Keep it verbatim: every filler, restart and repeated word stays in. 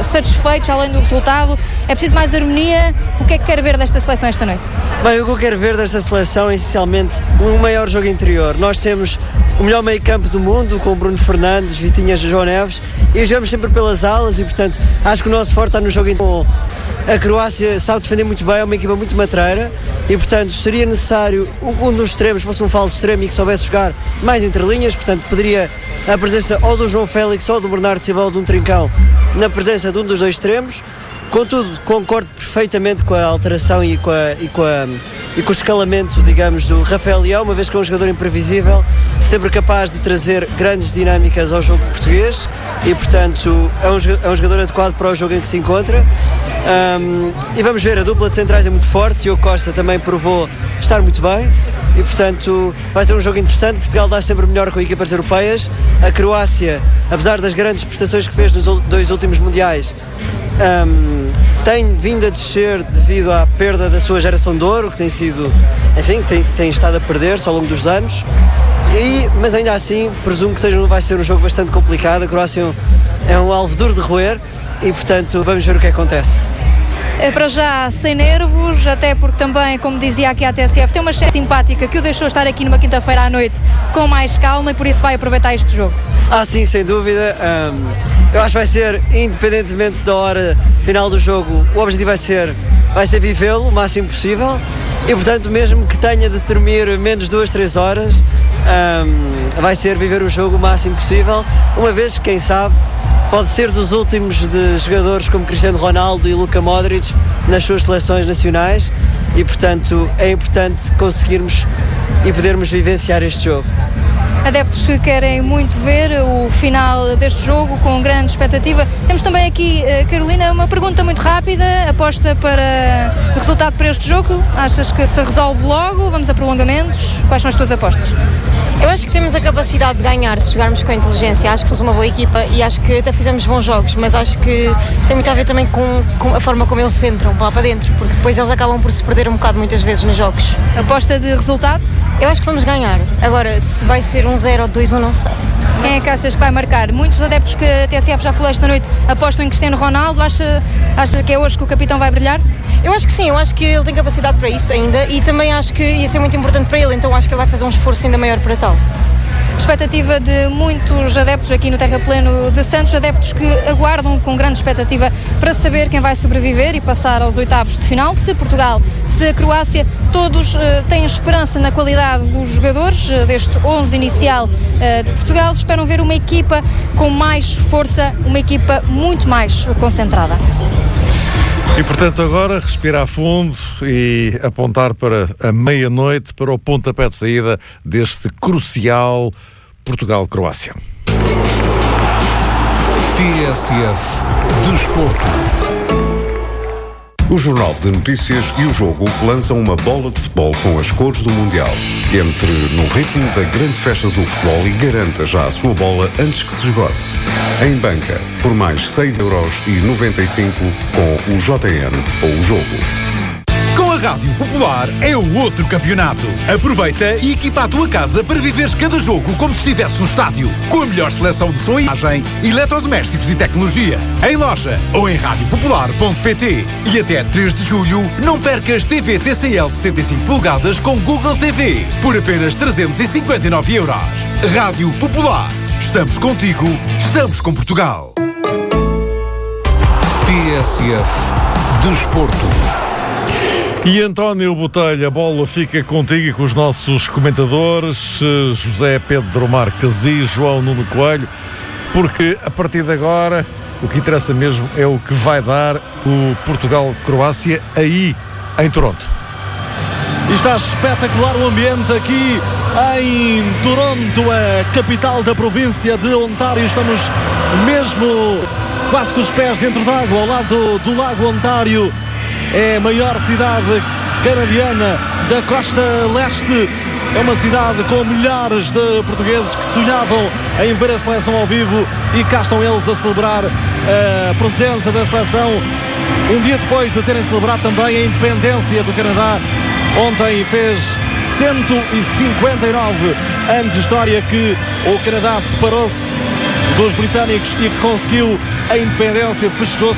satisfeitos, além do resultado? É preciso mais harmonia? O que é que quer ver desta seleção esta noite? Bem, o que eu quero ver desta seleção é essencialmente um maior jogo interior. Nós temos o melhor meio campo do mundo, com o Bruno Fernandes, Vitinhas e João Neves, e jogamos sempre pelas alas e, portanto, acho que o nosso forte está no jogo interior. A Croácia sabe defender muito bem, é uma equipa muito matreira e, portanto, seria necessário um dos extremos fosse um falso extremo e que soubesse jogar mais entre linhas, portanto, poderia a presença ou do João Félix ou do Bernardo Silva ou de um Trincão na presença de um dos dois extremos. Contudo, concordo perfeitamente com a alteração e com, a, e, com a, e com o escalamento, digamos, do Rafael Leão, uma vez que é um jogador imprevisível, sempre capaz de trazer grandes dinâmicas ao jogo português e, portanto, é um, é um jogador adequado para o jogo em que se encontra. Um, e vamos ver, a dupla de centrais é muito forte, Diogo Costa também provou estar muito bem e, portanto, vai ser um jogo interessante. Portugal dá sempre melhor com equipas europeias. A Croácia, apesar das grandes prestações que fez nos dois últimos mundiais, um, tem vindo a descer devido à perda da sua geração de ouro, que tem sido, enfim, tem, tem estado a perder-se ao longo dos anos. E, mas ainda assim, presumo que seja, vai ser um jogo bastante complicado. A Croácia é um, é um alvo duro de roer e, portanto, vamos ver o que acontece. É para já sem nervos, até porque também, como dizia aqui a T S F, tem uma chefe simpática que o deixou estar aqui numa quinta-feira à noite com mais calma e por isso vai aproveitar este jogo. Ah, sim, sem dúvida. Um, eu acho que vai ser, independentemente da hora final do jogo, o objetivo vai ser, vai ser vivê-lo o máximo possível e, portanto, mesmo que tenha de dormir menos duas, três horas, um, vai ser viver o jogo o máximo possível, uma vez que, quem sabe, pode ser dos últimos de jogadores como Cristiano Ronaldo e Luka Modric nas suas seleções nacionais e, portanto, é importante conseguirmos e podermos vivenciar este jogo. Adeptos que querem muito ver o final deste jogo com grande expectativa. Temos também aqui, Carolina, uma pergunta muito rápida. Aposta para de resultado para este jogo? Achas que se resolve logo? Vamos a prolongamentos? Quais são as tuas apostas? Eu acho que temos a capacidade de ganhar se jogarmos com a inteligência. Acho que somos uma boa equipa e acho que até fizemos bons jogos, mas acho que tem muito a ver também com, com a forma como eles entram lá para dentro, porque depois eles acabam por se perder um bocado muitas vezes nos jogos. Aposta de resultado? Eu acho que vamos ganhar. Agora, se vai ser um zero ou dois, eu não sei. Quem é que achas que vai marcar? Muitos adeptos que a T S F já falou esta noite apostam em Cristiano Ronaldo. Acha, acha que é hoje que o capitão vai brilhar? Eu acho que sim, eu acho que ele tem capacidade para isso ainda e também acho que ia ser muito importante para ele, então acho que ele vai fazer um esforço ainda maior para tal. Expectativa de muitos adeptos aqui no Terrapleno de Santos, adeptos que aguardam com grande expectativa para saber quem vai sobreviver e passar aos oitavos de final. Se Portugal, se a Croácia, todos uh, têm esperança na qualidade dos jogadores uh, deste onze inicial uh, de Portugal. Esperam ver uma equipa com mais força, uma equipa muito mais concentrada. E, portanto, agora respirar fundo e apontar para a meia-noite, para o pontapé de saída deste crucial Portugal-Croácia. T S F Desporto. O Jornal de Notícias e o Jogo lançam uma bola de futebol com as cores do Mundial. Entre no ritmo da grande festa do futebol e garanta já a sua bola antes que se esgote. Em banca, por mais seis euros e noventa e cinco com o J N ou o Jogo. Com a Rádio Popular é o outro campeonato. Aproveita e equipa a tua casa para viveres cada jogo como se estivesse no estádio. Com a melhor seleção de som e imagem, eletrodomésticos e tecnologia. Em loja ou em rádio popular ponto pt. E até três de julho, não percas T V T C L de sessenta e cinco polegadas com Google T V por apenas trezentos e cinquenta e nove euros. Rádio Popular. Estamos contigo, estamos com Portugal. T S F Desporto. E António Botelho, a bola fica contigo e com os nossos comentadores, José Pedro Marques e João Nuno Coelho, porque a partir de agora o que interessa mesmo é o que vai dar o Portugal-Croácia aí em Toronto. E está espetacular o ambiente aqui em Toronto, a capital da província de Ontário. Estamos mesmo quase com os pés dentro d'água, ao lado do Lago Ontário. É a maior cidade canadiana da costa leste. É uma cidade com milhares de portugueses que sonhavam em ver a seleção ao vivo e cá estão eles a celebrar a presença da seleção. Um dia depois de terem celebrado também a independência do Canadá. Ontem fez cento e cinquenta e nove anos de história que o Canadá separou-se dos britânicos e que conseguiu a independência. Fechou-se